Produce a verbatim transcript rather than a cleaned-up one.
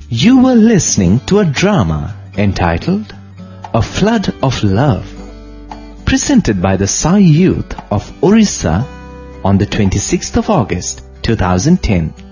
You were listening to a drama entitled A Flood of Love, presented by the Sai Youth of Orissa on the twenty-sixth of August two thousand ten.